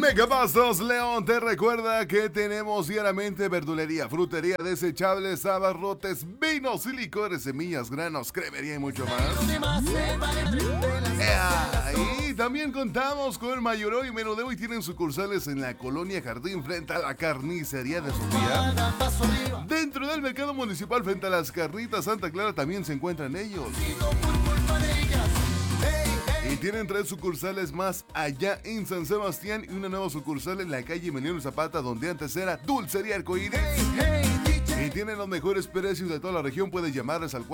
Megabastos León te recuerda que tenemos diariamente verdulería, frutería, desechables, abarrotes, vinos y licores, semillas, granos, cremería y mucho más. Y también contamos con Mayoró y Menudeo y tienen sucursales en la colonia Jardín frente a la carnicería de Sofía. Dentro del mercado municipal frente a las carnitas Santa Clara también se encuentran ellos. Y tienen 3 sucursales más allá en San Sebastián y una nueva sucursal en la calle Emiliano Zapata, donde antes era Dulcería Arcoíris. Y tienen los mejores precios de toda la región. Puedes llamarles al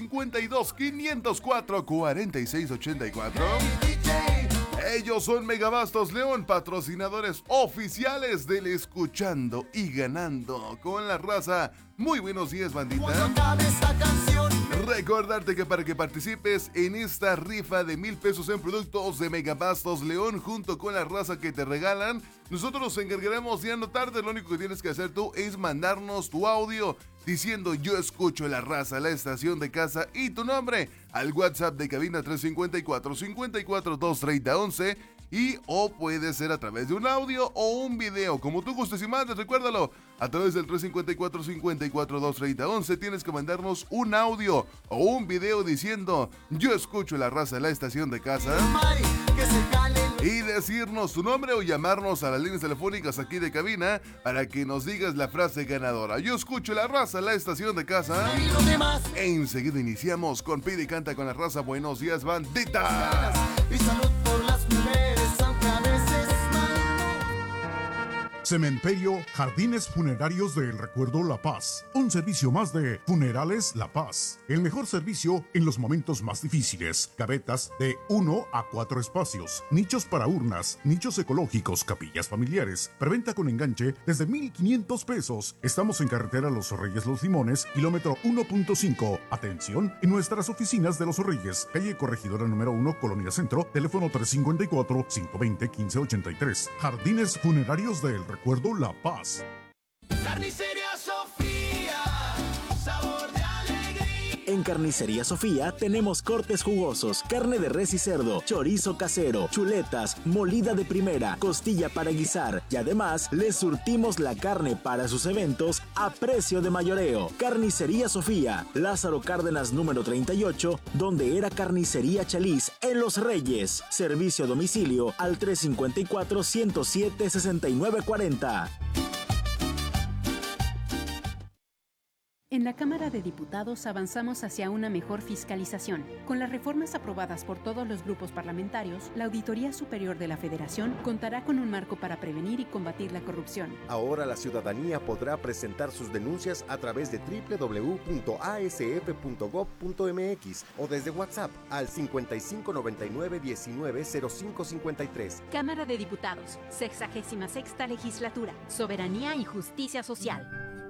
452-504-4684. Ellos son Megabastos León, patrocinadores oficiales del Escuchando y Ganando con la Raza. Muy buenos días, bandita. Recordarte que para que participes en esta rifa de 1,000 pesos en productos de Megabastos León junto con la Raza que te regalan, nosotros nos encargaremos de anotarte. Lo único que tienes que hacer tú es mandarnos tu audio diciendo yo escucho la Raza, la estación de casa y tu nombre al WhatsApp de cabina 354-54-230-11 y o puede ser a través de un audio o un video, como tú gustes y mandes. Recuérdalo, a través del 354-54-230-11 tienes que mandarnos un audio o un video diciendo yo escucho la Raza, la estación de casa, y decirnos tu nombre o llamarnos a las líneas telefónicas aquí de cabina para que nos digas la frase ganadora. Yo escucho la Raza, la estación de casa. Enseguida iniciamos con Pide y Canta con la Raza. Buenos días, bandita. Y salud por las mujeres, aunque a veces Cementerio Jardines Funerarios del Recuerdo La Paz. Un servicio más de Funerales La Paz. El mejor servicio en los momentos más difíciles. Gavetas de 1 a 4 espacios. Nichos para urnas. Nichos ecológicos. Capillas familiares. Preventa con enganche desde 1,500 pesos. Estamos en carretera Los Reyes Los Limones, kilómetro 1.5. Atención en nuestras oficinas de Los Reyes. Calle Corregidora número 1, Colonia Centro. Teléfono 354-520-1583. Jardines Funerarios del Recuerdo La Paz. Carnicería Sofía, sabor de alegría. En Carnicería Sofía tenemos cortes jugosos, carne de res y cerdo, chorizo casero, chuletas, molida de primera, costilla para guisar y además les surtimos la carne para sus eventos a precio de mayoreo. Carnicería Sofía, Lázaro Cárdenas número 38, donde era Carnicería Chaliz en Los Reyes. Servicio a domicilio al 354-107-6940. En la Cámara de Diputados avanzamos hacia una mejor fiscalización. Con las reformas aprobadas por todos los grupos parlamentarios, la Auditoría Superior de la Federación contará con un marco para prevenir y combatir la corrupción. Ahora la ciudadanía podrá presentar sus denuncias a través de www.asf.gov.mx o desde WhatsApp al 5599-190553. Cámara de Diputados, 66ª Legislatura, Soberanía y Justicia Social.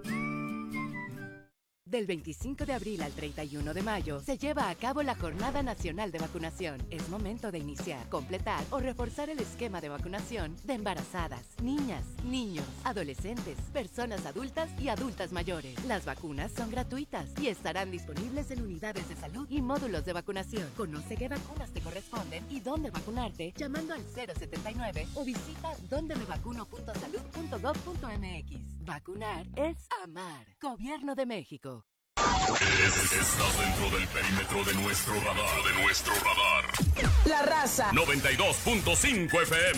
Del 25 de abril al 31 de mayo se lleva a cabo la Jornada Nacional de Vacunación. Es momento de iniciar, completar o reforzar el esquema de vacunación de embarazadas, niñas, niños, adolescentes, personas adultas y adultas mayores. Las vacunas son gratuitas y estarán disponibles en unidades de salud y módulos de vacunación. Conoce qué vacunas te corresponden y dónde vacunarte llamando al 079 o visita dondemevacuno.salud.gov.mx. Vacunar es amar. Gobierno de México. Estás dentro del perímetro de nuestro radar. La Raza 92.5 FM.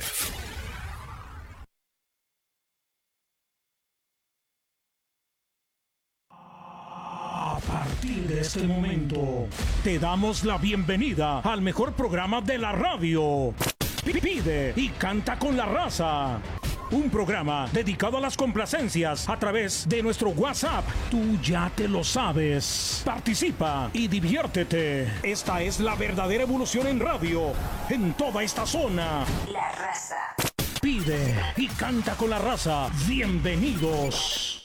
A partir de este momento, te damos la bienvenida al mejor programa de la radio. Pide y canta con la Raza. Un programa dedicado a las complacencias a través de nuestro WhatsApp. Tú ya te lo sabes. Participa y diviértete. Esta es la verdadera evolución en radio, en toda esta zona. La Raza. Pide y canta con la Raza. Bienvenidos.